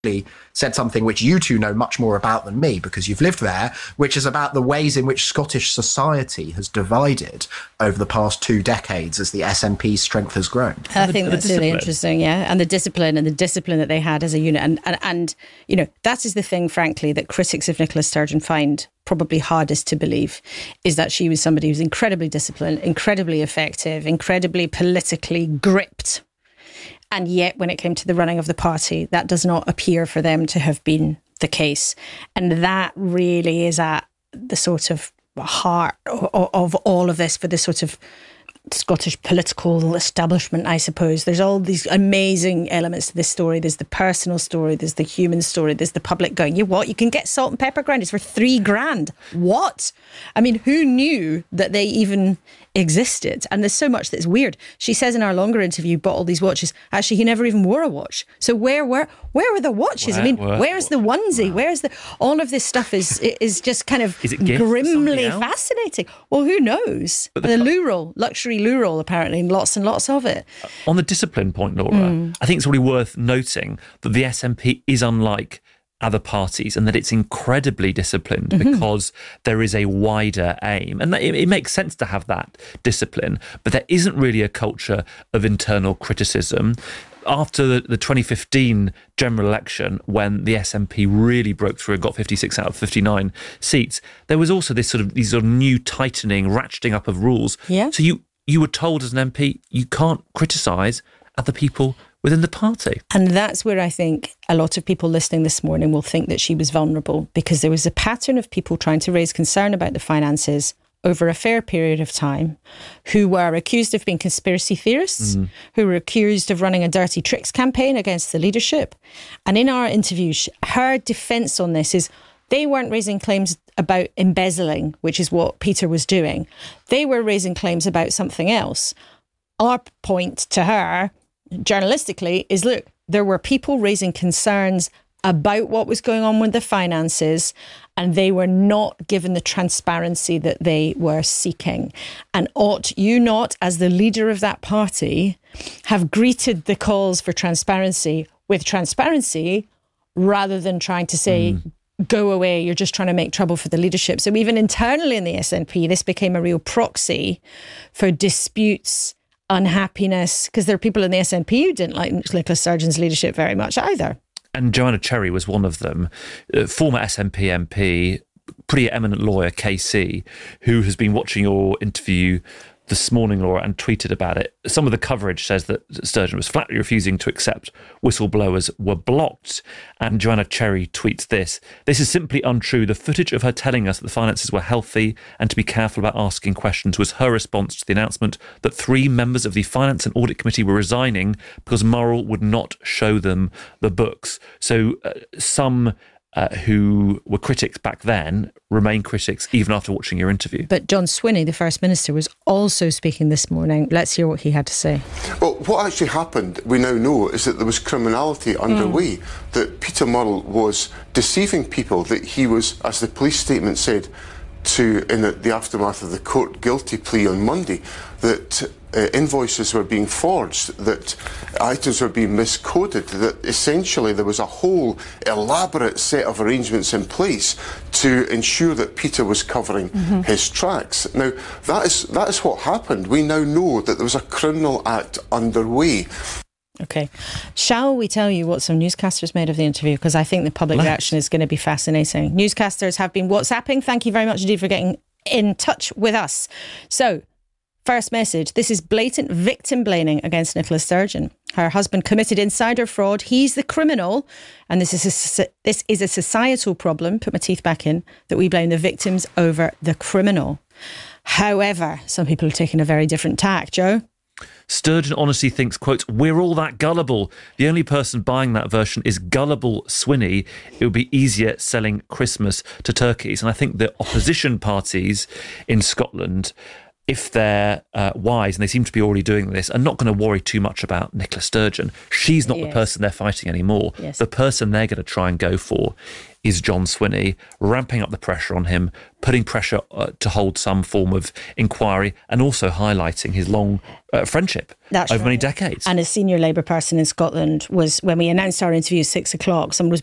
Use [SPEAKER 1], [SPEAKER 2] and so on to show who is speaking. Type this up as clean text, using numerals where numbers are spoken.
[SPEAKER 1] said something which you two know much more about than me because you've lived there, which is about the ways in which Scottish society has divided over the past 2 decades as the SNP's strength has grown.
[SPEAKER 2] I think that's really interesting, yeah. And the discipline that they had as a unit. And you know, that is the thing, frankly, that critics of Nicola Sturgeon find probably hardest to believe, is that she was somebody who's incredibly disciplined, incredibly effective, incredibly politically gripped. And yet, when it came to the running of the party, that does not appear for them to have been the case. And that really is at the sort of heart of all of this for the sort of Scottish political establishment, I suppose. There's all these amazing elements to this story. There's the personal story, there's the human story, there's the public going, you what? You can get salt and pepper grinders for $3,000. What? I mean, who knew that they even existed? And there's so much that's weird. She says in our longer interview, bought all these watches. Actually, he never even wore a watch. So where were the watches? Where's the onesie? Wow. Where's the... All of this stuff is just kind of grimly fascinating. Well, who knows? But the loo roll, luxury loo roll, apparently, and lots of it.
[SPEAKER 3] On the discipline point, Laura, I think it's really worth noting that the SNP is unlike other parties and that it's incredibly disciplined because there is a wider aim. And it makes sense to have that discipline, but there isn't really a culture of internal criticism. After the 2015 general election, when the SNP really broke through and got 56 out of 59 seats, there was also these sort of new tightening, ratcheting up of rules.
[SPEAKER 2] Yeah.
[SPEAKER 3] So you were told as an MP, you can't criticise other people within the party.
[SPEAKER 2] And that's where I think a lot of people listening this morning will think that she was vulnerable, because there was a pattern of people trying to raise concern about the finances over a fair period of time, who were accused of being conspiracy theorists, who were accused of running a dirty tricks campaign against the leadership. And in our interview, her defence on this is they weren't raising claims about embezzling, which is what Peter was doing. They were raising claims about something else. Our point to her, journalistically, is look, there were people raising concerns about what was going on with the finances, and they were not given the transparency that they were seeking. And ought you not, as the leader of that party, have greeted the calls for transparency with transparency rather than trying to say, go away, you're just trying to make trouble for the leadership. So even internally in the SNP, this became a real proxy for disputes, unhappiness, because there are people in the SNP who didn't like Nicola Sturgeon's leadership very much either.
[SPEAKER 3] And Joanna Cherry was one of them, former SNP MP, pretty eminent lawyer, KC, who has been watching your interview this morning, Laura, and tweeted about it. Some of the coverage says that Sturgeon was flatly refusing to accept whistleblowers were blocked. And Joanna Cherry tweets this: "This is simply untrue. The footage of her telling us that the finances were healthy and to be careful about asking questions was her response to the announcement that 3 members of the Finance and Audit Committee were resigning because Murrell would not show them the books." So some who were critics back then remain critics even after watching your interview.
[SPEAKER 2] But John Swinney, the First Minister, was also speaking this morning. Let's hear what he had to say.
[SPEAKER 4] Well, what actually happened, we now know, is that there was criminality underway, that Peter Murrell was deceiving people, that he was, as the police statement said, in the aftermath of the court guilty plea on Monday, that invoices were being forged, that items were being miscoded, that essentially there was a whole elaborate set of arrangements in place to ensure that Peter was covering his tracks. Now, that is what happened. We now know that there was a criminal act underway.
[SPEAKER 2] Okay. Shall we tell you what some newscasters made of the interview? Because I think the public reaction is going to be fascinating. Newscasters have been WhatsApping. Thank you very much indeed for getting in touch with us. So, first message, this is blatant victim blaming against Nicola Sturgeon. Her husband committed insider fraud. He's the criminal. And this is a societal problem, put my teeth back in, that we blame the victims over the criminal. However, some people are taking a very different tack. Joe?
[SPEAKER 3] Sturgeon honestly thinks, quote, "We're all that gullible. The only person buying that version is gullible Swinney. It would be easier selling Christmas to turkeys." And I think the opposition parties in Scotland, if they're wise, and they seem to be already doing this, are not going to worry too much about Nicola Sturgeon. She's not the person they're fighting anymore.
[SPEAKER 2] Yes.
[SPEAKER 3] The person they're going to try and go for is John Swinney, ramping up the pressure on him, putting pressure to hold some form of inquiry, and also highlighting his long friendship over many decades.
[SPEAKER 2] And a senior Labour person in Scotland was, when we announced our interview at 6 o'clock, someone was